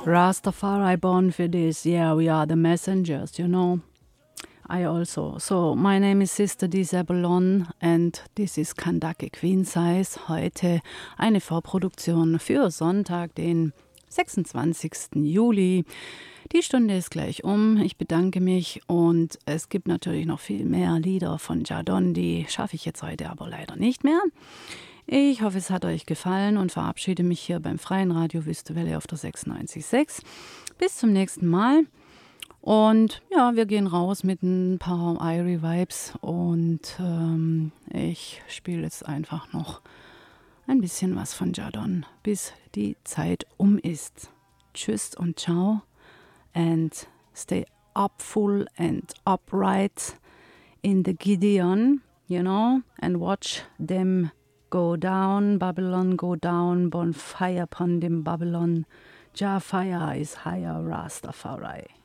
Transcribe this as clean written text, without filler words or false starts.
Rastafari born for this. Yeah, we are the messengers, you know. I also. So, my name is Sister Disabellon and this is Kandake Queen Size. Heute eine Vorproduktion für Sonntag, den 26. Juli. Die Stunde ist gleich um. Ich bedanke mich und es gibt natürlich noch viel mehr Lieder von Jadon. Die schaffe ich jetzt heute aber leider nicht mehr. Ich hoffe, es hat euch gefallen und verabschiede mich hier beim Freien Radio Wüstewelle auf der 96.6. Bis zum nächsten Mal. Und ja, wir gehen raus mit ein paar Irie Vibes und ich spiele jetzt einfach noch ein bisschen was von Jadon, bis die Zeit um ist. Tschüss und ciao and stay upful and upright in the Gideon, you know, and watch them go down, Babylon go down, bonfire upon them Babylon, Jah fire is higher, Rastafari.